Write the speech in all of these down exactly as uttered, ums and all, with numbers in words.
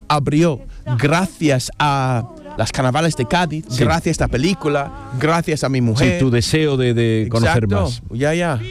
abrió gracias a las carnavales de Cádiz, sí. gracias a esta película, gracias a mi mujer. Sí, tu deseo de, de conocer más. Ya, ya.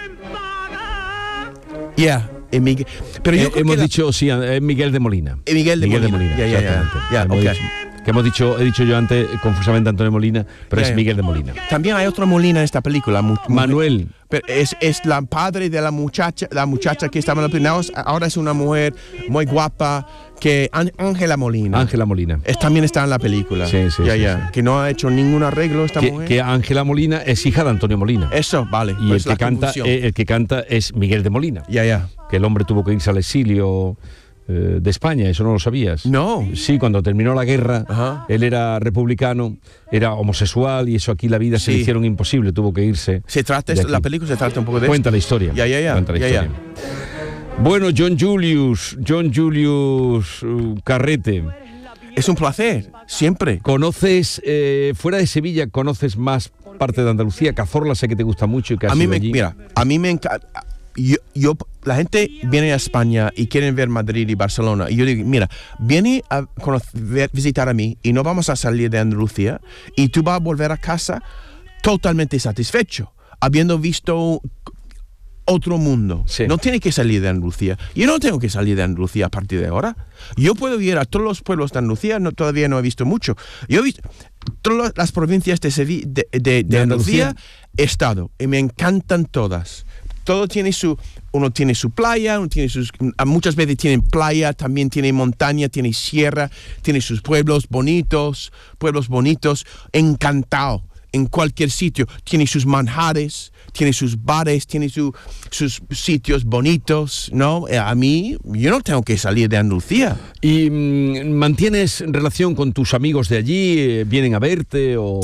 Ya. Miguel, pero yo eh, hemos la... dicho, sí, es Miguel de Molina. Miguel de Miguel Molina. De Molina, ya, ya, ya. ya okay. dicho, que hemos dicho, he dicho yo antes confusamente Antonio Molina, pero ya, es ya. Miguel de Molina. También hay otra Molina en esta película. Mu- Manuel. Pero es, es la padre de la muchacha, la muchacha que estaba en la película. Ahora es una mujer muy guapa, que Ángela Molina. Ángela Molina. Es, también está en la película. Sí, sí, ya, sí, ya. sí. Que no ha hecho ningún arreglo esta que, mujer. Que Ángela Molina es hija de Antonio Molina. Eso, vale. Y pues el, que canta, eh, el que canta es Miguel de Molina. Ya, ya. Que el hombre tuvo que irse al exilio eh, de España, eso no lo sabías. No. Sí, cuando terminó la guerra, Ajá. él era republicano, era homosexual y eso aquí la vida sí. se le hicieron imposible, tuvo que irse. Se trata esto, la película se trata un poco de Cuenta esto. la historia. Ya, ya, ya. Cuenta la ya, historia. ya. Bueno, John Julius, John Julius uh, Carrete. Es un placer, siempre. ¿Conoces, eh, fuera de Sevilla, conoces más parte de Andalucía? Cazorla sé que te gusta mucho y que has a mí ido me, allí. Mira, a mí me encanta. Yo, yo, la gente viene a España y quieren ver Madrid y Barcelona. Y yo digo, mira, viene a conocer, visitar a mí y no vamos a salir de Andalucía y tú vas a volver a casa totalmente satisfecho, habiendo visto otro mundo. Sí. No tiene que salir de Andalucía. Yo no tengo que salir de Andalucía a partir de ahora. Yo puedo ir a todos los pueblos de Andalucía, no, todavía no he visto mucho. Yo he visto todas las provincias de, Sevilla, de, de, de, de Andalucía, Andalucía, he estado y me encantan todas. Todo tiene su, uno tiene su playa, uno tiene sus, muchas veces tienen playa, también tiene montaña, tiene sierra, tiene sus pueblos bonitos, pueblos bonitos, encantado en cualquier sitio. Tiene sus manjares, tiene sus bares, tiene su, sus sitios bonitos, ¿no? A mí, yo no tengo que salir de Andalucía. ¿Y mmm, mantienes relación con tus amigos de allí? ¿Vienen a verte o...?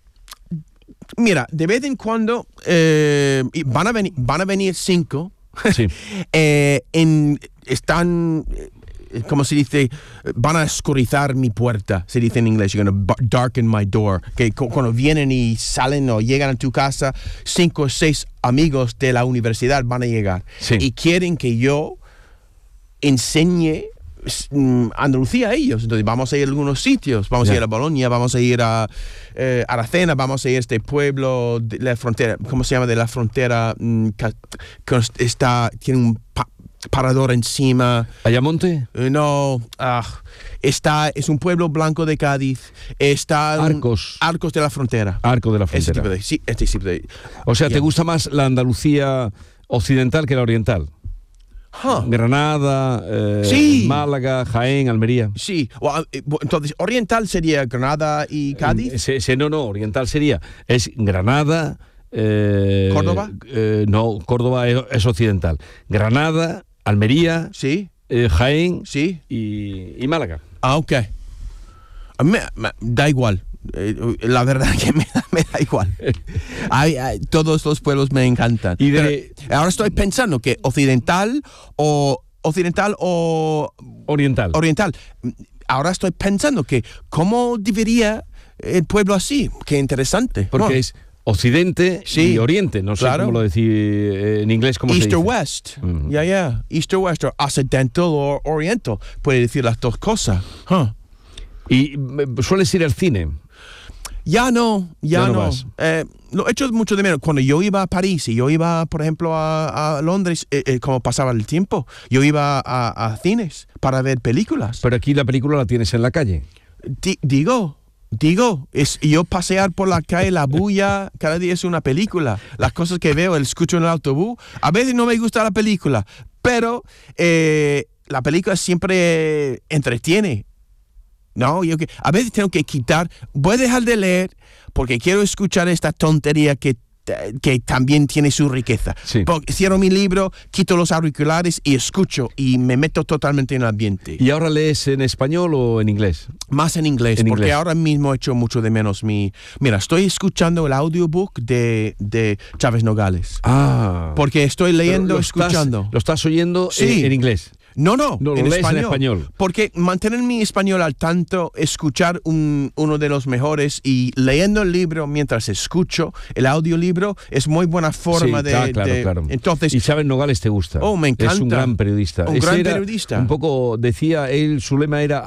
Mira, de vez en cuando eh, van, a venir, van a venir cinco. Sí. eh, en, están, eh, ¿cómo se dice? Van a oscurizar mi puerta, se dice en inglés. You're gonna darken my door. Que cuando vienen y salen o llegan a tu casa, cinco o seis amigos de la universidad van a llegar. Sí. Y quieren que yo enseñe Andalucía a ellos. Entonces vamos a ir a algunos sitios, vamos yeah. a ir a Bolonia, vamos a ir a eh, Aracena, vamos a ir a este pueblo de la frontera, ¿cómo se llama? De la frontera mm, que, que está, tiene un pa- parador encima. ¿Ayamonte? Uh, no, uh, está, es un pueblo blanco de Cádiz, está Arcos. Un, Arcos de la frontera. Arcos de la frontera. Ese tipo de, sí, este tipo de, o sea, ¿te yeah. gusta más la Andalucía occidental que la oriental? Huh. Granada, eh, sí. Málaga, Jaén, Almería. Sí, well, entonces oriental sería Granada y Cádiz. Eh, se, se, no, no, oriental sería es Granada. Eh, ¿Córdoba? Eh, no, Córdoba es, es occidental. Granada, Almería, sí, eh, Jaén, sí, y, y Málaga. Ah, ok. A mí me, me da igual. Eh, la verdad que me da, me da igual. Hay, hay, todos los pueblos me encantan. Y de, Pero ahora estoy pensando que occidental o occidental o oriental. Oriental. Ahora estoy pensando que cómo debería el pueblo así. Qué interesante. Porque no. es Occidente sí, y Oriente. No sé claro. cómo lo decir eh, en inglés. ¿Cómo East se dice? or West. Ya, mm-hmm. ya. Yeah, yeah. East or West, o Occidental o Oriental. Puede decir las dos cosas. Huh. ¿Y sueles ir al cine? Ya no, ya, ya no. no. Vas. Eh, lo he hecho mucho de menos. Cuando yo iba a París y yo iba, por ejemplo, a, a Londres, eh, eh, como pasaba el tiempo, yo iba a, a cines para ver películas. Pero aquí la película la tienes en la calle. D- digo, digo, es yo pasear por la calle, la bulla, cada día es una película. Las cosas que veo, el escucho en el autobús. A veces no me gusta la película, pero eh, la película siempre entretiene. No, yo que a veces tengo que quitar, voy a dejar de leer porque quiero escuchar esta tontería que, que también tiene su riqueza. Sí. Porque cierro mi libro, quito los auriculares y escucho y me meto totalmente en el ambiente. ¿Y ahora lees en español o en inglés? Más en inglés, en porque inglés. ahora mismo he hecho mucho de menos mi... Mira, estoy escuchando el audiobook de, de Chávez Nogales. Ah. Porque estoy leyendo, lo escuchando. Estás, ¿Lo estás oyendo sí. en, en inglés? No, no, no en, lo lees español, en español. Porque mantener mi español al tanto, escuchar un, uno de los mejores y leyendo el libro mientras escucho el audiolibro es muy buena forma sí, de, claro, claro, de... claro. Entonces, y Chávez Nogales te gusta. Oh, me encanta. Es un gran periodista. Un Ese gran era periodista. Un poco, decía él, su lema era